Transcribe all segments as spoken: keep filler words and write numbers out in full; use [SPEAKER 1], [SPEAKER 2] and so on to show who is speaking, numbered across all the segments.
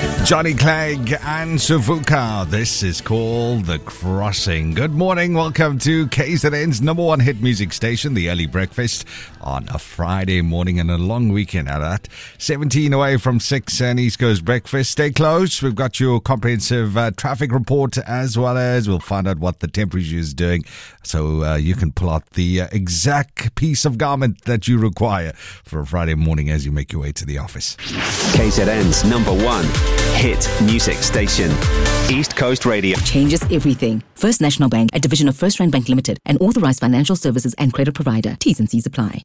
[SPEAKER 1] Johnny Clegg and Suvuka. This is called The Crossing. Good morning. Welcome to K Z N's number one hit music station, The Early Breakfast, on a Friday morning and a long weekend at that. seventeen away from six and East Coast Breakfast. Stay close. We've got your comprehensive uh, traffic report, as well as we'll find out what the temperature is doing, so uh, you can pull out the uh, exact piece of garment that you require for a Friday morning as you make your way to the office.
[SPEAKER 2] K Z N's number one hit music station, East Coast Radio.
[SPEAKER 3] Changes everything. First National Bank, a division of First Rand Bank Limited, an authorized financial services and credit provider. T's and C's apply.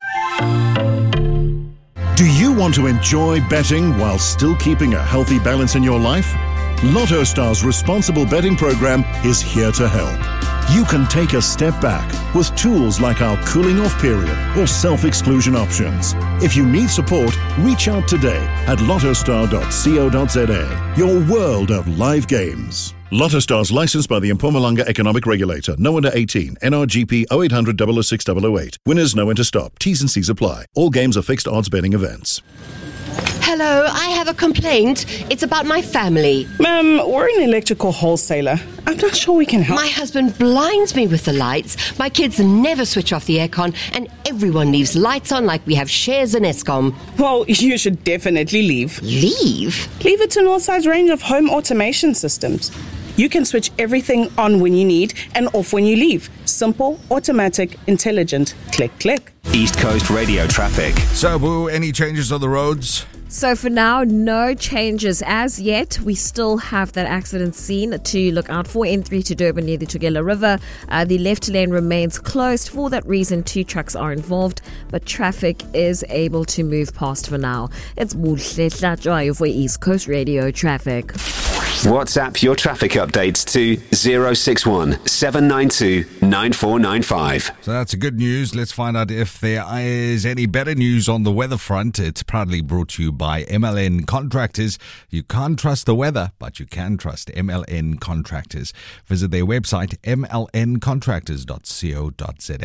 [SPEAKER 4] Do you want to enjoy betting while still keeping a healthy balance in your life? Lotto Star's responsible betting program is here to help. You can take a step back with tools like our cooling off period or self-exclusion options. If you need support, reach out today at lottostar dot co dot za, your world of live games. Lotto Star's licensed by the Mpumalanga Economic Regulator. No under eighteen. N R G P oh eight hundred, double oh six, double oh eight. Winners know when to stop. T's and C's apply. All games are fixed odds betting events.
[SPEAKER 5] Hello, I have a complaint. It's about my family.
[SPEAKER 6] Ma'am, we're an electrical wholesaler. I'm not sure we can help.
[SPEAKER 5] My husband blinds me with the lights. My kids never switch off the aircon, and everyone leaves lights on like we have shares in Eskom.
[SPEAKER 6] Well, you should definitely leave.
[SPEAKER 5] Leave?
[SPEAKER 6] Leave it to Northside's range of home automation systems. You can switch everything on when you need and off when you leave. Simple, automatic, intelligent. Click, click.
[SPEAKER 2] East Coast Radio traffic.
[SPEAKER 1] So, Boo, any changes on the roads?
[SPEAKER 7] So for now, no changes as yet. We still have that accident scene to look out for. N three to Durban near the Tugela River. Uh, the left lane remains closed. For that reason, two trucks are involved, but traffic is able to move past for now. It's Buhle Hlatshwayo for East Coast Radio traffic.
[SPEAKER 2] WhatsApp your traffic updates to zero six one, seven nine two, nine four nine five.
[SPEAKER 1] So that's good news. Let's find out if there is any better news on the weather front. It's proudly brought to you by M L N Contractors. You can't trust the weather, but you can trust M L N Contractors. Visit their website, m l n contractors dot co dot za.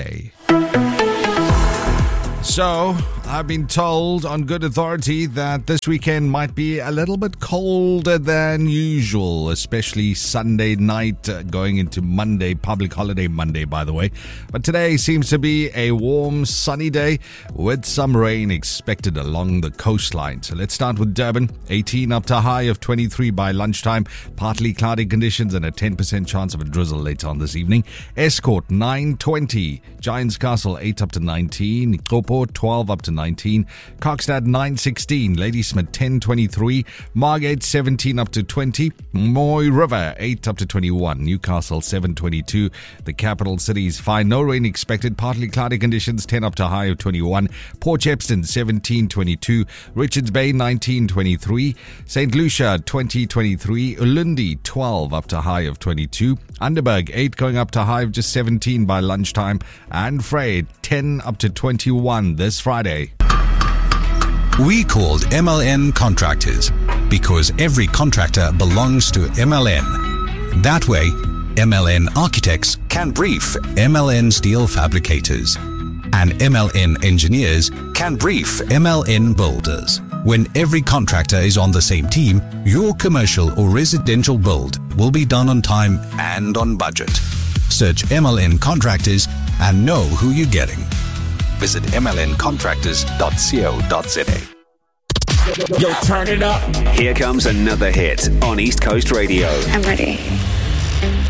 [SPEAKER 1] So, I've been told on good authority that this weekend might be a little bit colder than usual, especially Sunday night uh, going into Monday, public holiday Monday, by the way. But today seems to be a warm, sunny day with some rain expected along the coastline. So let's start with Durban, eighteen up to a high of twenty-three by lunchtime, partly cloudy conditions and a ten percent chance of a drizzle later on this evening. Escort, nine twenty, Giants Castle, eight up to nineteen, Kopo, twelve up to nineteen, Kokstad nine sixteen, Ladysmith ten twenty-three, Margate seventeen up to twenty, Moy River eight up to twenty-one, Newcastle seven twenty-two, the capital cities fine, no rain expected, partly cloudy conditions, ten up to high of twenty-one, Port Shepstone seventeen twenty-two, Richards Bay nineteen twenty-three, Saint Lucia twenty twenty-three, Ulundi twelve up to high of twenty-two, Underberg eight going up to high of just seventeen by lunchtime, and Frey ten up to twenty-one this Friday.
[SPEAKER 8] We called M L N Contractors because every contractor belongs to M L N. That way, M L N Architects can brief M L N Steel Fabricators, and M L N Engineers can brief M L N Builders. When every contractor is on the same team, your commercial or residential build will be done on time and on budget. Search M L N Contractors and know who you're getting. Visit m l n contractors dot co dot za.
[SPEAKER 2] Yo, turn it up. Here comes another hit on East Coast Radio.
[SPEAKER 9] I'm ready.